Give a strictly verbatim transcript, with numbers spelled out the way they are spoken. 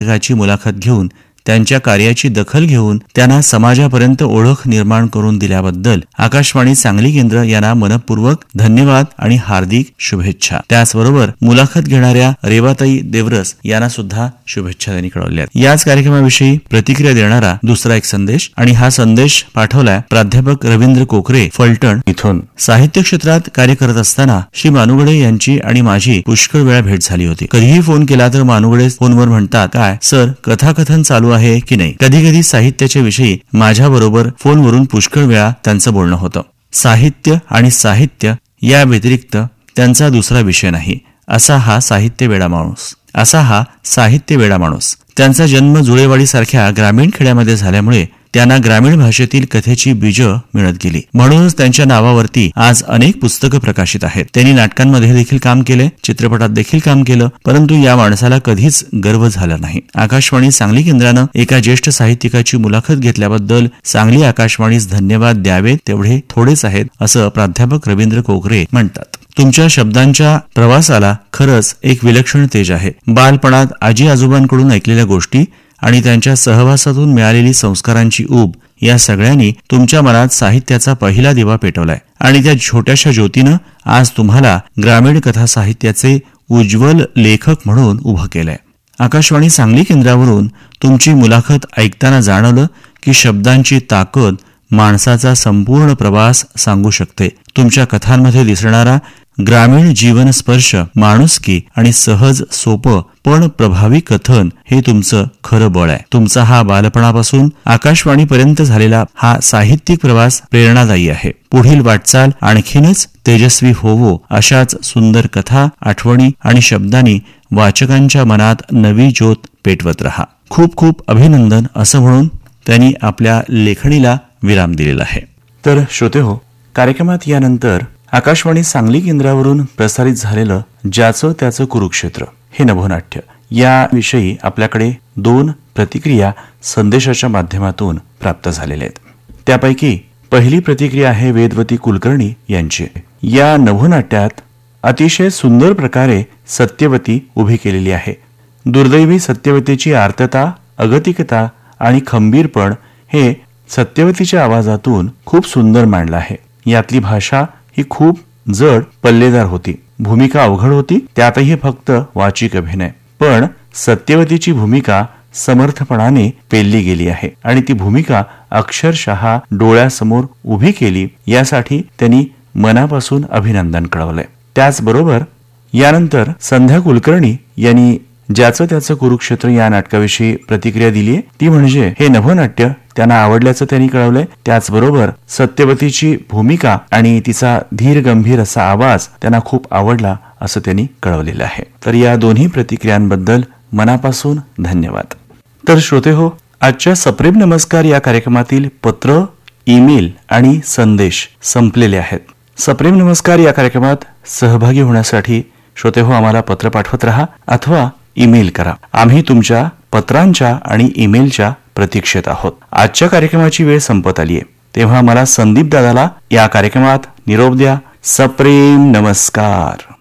नाटकाची मुलाखत घेऊन त्यांच्या कार्याची दखल घेऊन त्यांना समाजापर्यंत ओळख निर्माण करून दिल्याबद्दल आकाशवाणी सांगली केंद्र यांना मनपूर्वक धन्यवाद आणि हार्दिक शुभेच्छा. त्याचबरोबर मुलाखत घेणाऱ्या रेवाताई देवरस यांना सुद्धा शुभेच्छा त्यांनी कळवल्या. याच कार्यक्रमाविषयी प्रतिक्रिया देणारा दुसरा एक संदेश, आणि हा संदेश पाठवलाय प्राध्यापक रवींद्र कोकरे, फलटण इथून. साहित्य क्षेत्रात कार्य करत असताना श्री मानुगडे यांची आणि माझी पुष्कळ वेळा भेट झाली होती. कधीही फोन केला तर मानुगडे फोनवर म्हणतात, काय सर कथाकथन चालू आहे की नाही. कधी कधी साहित्याच्या विषयी माझ्या बरोबर फोनवरून पुष्कळ वेळा त्यांचं बोलणं होतं. साहित्य आणि साहित्य या व्यतिरिक्त त्यांचा दुसरा विषय नाही, असा हा साहित्य वेडा माणूस असा हा साहित्य वेडा माणूस त्यांचा जन्म जुळेवाडी सारख्या ग्रामीण खेड्यामध्ये झाल्यामुळे त्यांना ग्रामीण भाषेतील कथेची बीज मिळत गेली. म्हणूनच त्यांच्या नावावरती आज अनेक पुस्तकं प्रकाशित आहेत. त्यांनी नाटकांमध्ये देखील काम केले, चित्रपटात देखील काम केलं, परंतु या माणसाला कधीच गर्व झाला नाही. आकाशवाणी सांगली केंद्रानं एका ज्येष्ठ साहित्यिकाची मुलाखत घेतल्याबद्दल सांगली आकाशवाणीस धन्यवाद द्यावेत तेवढे थोडेच आहेत, असं प्राध्यापक रवींद्र कोकरे म्हणतात. तुमच्या शब्दांच्या प्रवासाला खरंच एक विलक्षण तेज आहे. बालपणात आजी आजोबांकडून ऐकलेल्या गोष्टी आणि त्यांच्या सहवासातून मिळालेली संस्कारांची ऊब या सगळ्यांनी तुमच्या मनात साहित्याचा पहिला दिवा पेटवलाय आणि त्या छोट्याशा ज्योतीनं आज तुम्हाला ग्रामीण कथा साहित्याचे उज्ज्वल लेखक म्हणून उभं केलंय. आकाशवाणी सांगली केंद्रावरून तुमची मुलाखत ऐकताना जाणवलं की शब्दांची ताकद माणसाचा संपूर्ण प्रवास सांगू शकते. तुमच्या कथांमध्ये दिसणारा ग्रामीण जीवन स्पर्श, माणुसकी आणि सहज सोपं पण प्रभावी कथन हे तुमचं खरं बळ आहे. तुमचा हा बालपणापासून आकाशवाणीपर्यंत झालेला हा साहित्यिक प्रवास प्रेरणादायी आहे. पुढील वाटचाल आणखीनच तेजस्वी होवो, अशाच सुंदर कथा, आठवणी आणि शब्दांनी वाचकांच्या मनात नवी ज्योत पेटवत रहा. खूप खूप अभिनंदन, असं म्हणून त्यांनी आपल्या लेखणीला विराम दिलेला आहे. तर श्रोतेहो, कार्यक्रमात यानंतर आकाशवाणी सांगली केंद्रावरून प्रसारित झालेलं ज्याचं त्याचं कुरुक्षेत्र हे नभोनाट्य याविषयी आपल्याकडे दोन प्रतिक्रिया संदेशाच्या माध्यमातून प्राप्त झालेल्या आहेत. त्यापैकी पहिली प्रतिक्रिया आहे वेदवती कुलकर्णी यांची. या नभोनाट्यात अतिशय सुंदर प्रकारे सत्यवती उभी केलेली आहे. दुर्दैवी सत्यवतीची आर्तता, अगतिकता आणि खंबीरपण हे सत्यवतीच्या आवाजातून खूप सुंदर मांडलं आहे. यातली भाषा ही खूप जड पल्लेदार होती. भूमिका अवघड होती, त्यातही फक्त वाचिक अभिनय. पण सत्यवतीची भूमिका समर्थपणाने पेलली गेली आहे आणि ती भूमिका अक्षरशः डोळ्यासमोर उभी केली, यासाठी त्यांनी मनापासून अभिनंदन कळवलंय. त्याचबरोबर यानंतर संध्या कुलकर्णी यांनी ज्याचं त्याचं कुरुक्षेत्र या नाटकाविषयी प्रतिक्रिया दिलीय. ती म्हणजे हे नभोनाट्य त्यांना आवडल्याचं त्यांनी कळवलंय. त्याचबरोबर सत्यवतीची भूमिका आणि तिचा धीर गंभीर असा आवाज त्यांना खूप आवडला असं त्यांनी कळवलेलं आहे. तर या दोन्ही प्रतिक्रियांबद्दल मनापासून धन्यवाद. तर श्रोतेहो, आजच्या सप्रेम नमस्कार या कार्यक्रमातील पत्र, ईमेल आणि संदेश संपलेले आहेत. सप्रेम नमस्कार या कार्यक्रमात सहभागी होण्यासाठी श्रोतेहो आम्हाला पत्र पाठवत रहा अथवा ईमेल करा. आम्ही तुमच्या पत्रांच्या आणि ईमेलच्या प्रतीक्षेत आहोत. आजच्या कार्यक्रमाची वेळ संपत आलीये, तेव्हा मला संदीप दादाला या कार्यक्रमात निरोप द्या. सप्रेम नमस्कार.